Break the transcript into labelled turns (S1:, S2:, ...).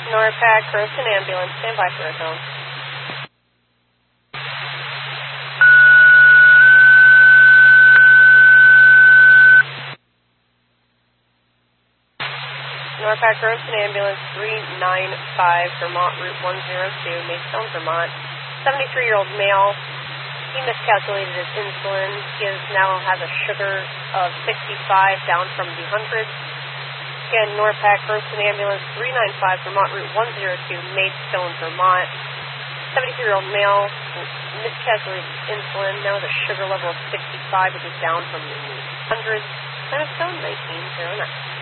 S1: NORPAC, Crowson Ambulance, stand by for a zone. NORPAC, Crowson Ambulance, 395, Vermont, Route 102, Maidstone, Vermont. 73-year-old male. He miscalculated his insulin. He now has a sugar of 65, down from the hundreds. Again, NORPAC, Crowson Ambulance, 395, Vermont, Route 102, Maidstone, Vermont. 73-year-old male, miscalculated insulin, now the sugar level of 65, which is down from the hundreds. Time of zone 1909.